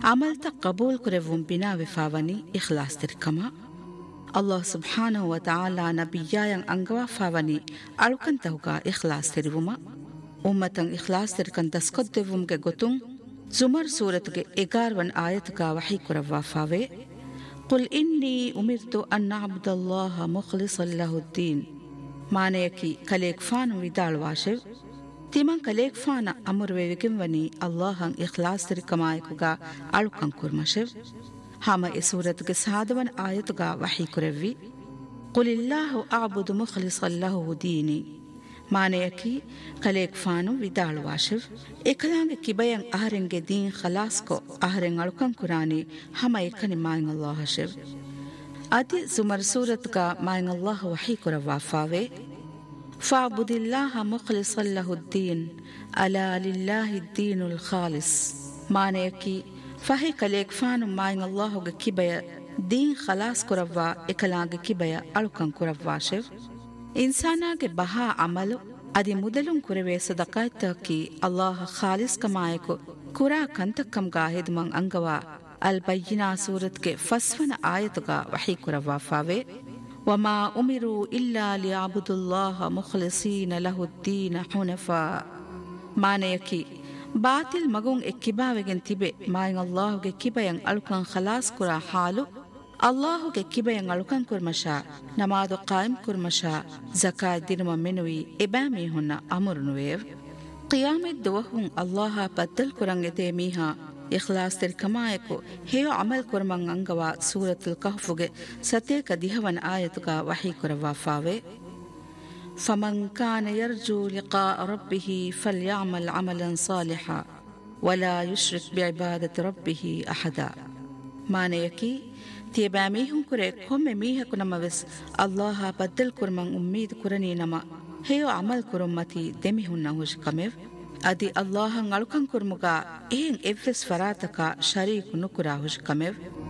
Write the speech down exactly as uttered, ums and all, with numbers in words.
ಅಮಲ್ತ ಕಬೂಲ್ ಕುರೆವುಂ ಬಿನಾ ವಿಫಾವನಿ ಇಖ್ಲಾಸ್ ತಿರ್ಕಮ ಅಲ್ಲಾಹ್ ಸುಬ್ಹಾನಹು ವ ತಆಲಾ ನಬಿಯಾಯಂ ಅಂಗವಾ ಫಾವನಿ ಅಳುಕಂತಹುಗ ಇಖ್ಲಾಸ್ ತಿರುವುಮ ಉಮ್ಮತಂ ಇಖ್ಲಾಸ್ ತಿರ್ಕಂ ದಸ್ಕೊದ್ದೆವುಂಗೆ ಗೊತುಂ ಜುಮರ್ ಸೂರತ್ಗೆ ಎಗಾರ್ವನ್ ಆಯತುಗ ವಹಿ ಕುರವ್ವಾ ಫಾವೆ قل إني أمرت أن أعبد الله مخلصا له الدين ಮಾನೆಯಕಿ ಕಲೇಕ್ ಫಾನು ವಿದಾಳ್ ವಾಶೆವ್ ತಿಮಂ ಕಲೇಕ್ ಫಾನ ಅಮುರ್ವೆ ವಿಕಿಂವನಿ ಅಲ್ಲಾಹಂ ಇಖ್ಲಾಸ್ ತಿರಿಕಮಾಯಕುಗ ಅಳುಕಂ ಕುರ್ಮಶೆವ್ ಹಾಮ ಎ ಸೂರತ್ಗೆ ಸಾದವನ್ ಆಯತುಗ ವಹಿ ಕುರೆವ್ವಿ ಕುಲಿಲ್ಲಾಹು ಅಅಬುದು ಮುಖ್ಲಿಸನ್ ಲಹು ದೀನಿ ಮಾನೆಯಕಿ ಕಲೇಕ್ ಫಾನು ವಿದಾಳ್ ವಾಶೆವ್ ಎಕಲಾಂಗೆ ಕಿಬಯಂ ಅಹರೆಂಗೆ ದೀನ್ ಖಲಾಸ್ಕೊ ಅಹರೆಂ ಅಳುಕಂ ಕುರಾನಿ ಹಮ ಎಕನಿ ಮಾಯಂ ಅಲ್ಲಾಹ ಶೆವ್ ಅದಿ ಸುಮರ್ ಸೂರತ್ಗ ಮಾಯಂ ಅಲ್ಲಾಹ ವಹಿ ಕುರವ್ವಾ ಫಾವೆ ಫಾಬುದಿಲ್ಲಾಹ ಮುಖ್ಲಿಸನ್ ಲಹು ದ್ದೀನ್ ಅಲಾ ಲಿಲ್ಲಾಹಿ ದ್ದೀನುಲ್ ಖಾಲಿಸ್ ಮಾನೆಯಕಿ ಫಹಿ ಕಲೇಕ್ ಫಾನು ಮಾಯಂ ಅಲ್ಲಾಹುಗೆ ಕಿಬಯ ದೀನ್ ಖಲಾಸ್ ಕುರವ್ವಾ ಎಕಲಾಂಗೆ ಕಿಬಯ ಅಳುಕಂ ಕುರವ್ವಾ ಶೆವ್ ಇನ್ಸಾನಾಗೆ ಬಹಾ ಅಮಲು ಅದಿ ಮುದಲುಂ ಕುರವೆ ಸದಕಾಯ್ತಕಿ ಅಲ್ಲಾಹ ಖಾಲಿಸ್ ಕಮಾಯಕು ಕುರಾ ಕಂತಕ್ಕಂ ಗಾಹಿದುಮಂ ಅಂಗವಾ ಅಲ್ ಬಯ್ಯಿನಾ ಸೂರತ್ಗೆ ಫಸ್ವನ ಆಯತುಗ ವಹಿ ಕುರವ್ವಾ ಫಾವೆ ವಮಾ ಉಮಿರು ಇಲ್ಲಾ ಲಿಯಅಬುದುಲ್ಲಾಹ ಮುಖ್ಲಿಸೀನ ಲಹು ದ್ದೀನ ಹುನಫಾ ಮಾನೆಯಕಿ ಬಾತಿಲ್ ಮಗುಂ ಎ ಕಿಬಾವೆಗೆನ್ ತಿಬೆ ಮಾಯಂ ಅಲ್ಲಾಹುಗೆ ಕಿಬಯಂ ಅಳುಕಂ ಖಲಾಸ್ ಕುರಾ ಹಾಲು ಅಲ್ಲಾಹುಗೆ ಕಿಬಯಂ ಅಳುಕಂ ಕುರ್ಮಶಾ ನಮಾದು ಕಾಯಿಂ ಕುರ್ಮಶಾ ಜಕಾತ್ ದಿನುಮ ಮೆನುವಿ ಎಬಾಮಿ ಹುನ್ನ ಅಮುರುನುವೇವ್ ಕಿಯಾಮೆತ್ ದುವಹುಂ ಅಲ್ಲಾಹ ಬದ್ದಲ್ ಕುರಂ ಎತೆ ಮೀಹಾ ಇಖ್ಲಾಸ್ ತಿರ್ಕಮಾಯಕು ಹೇಯೋ ಅಮಲ್ ಕುರ್ಮಂ ಅಂಗವಾ ಸೂರತುಲ್ ಕಹ್ಫುಗೆ ಸತೇಕ ದಿಹವನ್ ಆಯತುಗ ವಹಿ ಕುರವ್ವಾ ಫಾವೆ ಫಮನ್ ಕಾನ ಯರ್ಜು ಲಿಕಾ ರಬ್ಬಿಹಿ ಫಲ್ಯಅಮಲ್ ಅಮಲನ್ ಸಾಲಿಹಾ ವಲಾ ಯುಶ್ರಿಕ್ ಬಿಇಬಾದತಿ ರಬ್ಬಿಹಿ ಅಹದಾ ಮಾನೆಯಕಿ ತಿಯಬಾ ಮೀಹುಂ ಕುರೆ ಕೊಮ್ಮೆ ಮೀಹಕು ನಮವೆಸ್ ಅಲ್ಲಾಹ ಬದ್ದಲ್ ಕುರ್ಮಂ ಉಮ್ಮೀದ್ ಕುರನಿ ನಮ ಹೇಯೋ ಅಮಲ್ ಕುರುಮ್ಮತಿ ದೆಮಿಹುನ್ನ ಹುಷ್ ಕಮೆವ್ ಅದಿ ಅಲ್ಲಾಹಂ ಅಳುಕಂ ಕುರ್ಮುಗ ಏನ್ ಎವ್ವೆಸ್ ಫರಾತಕ ಶರೀಕು ನುಕುರಾ ಹುಷ್ ಕಮೆವ್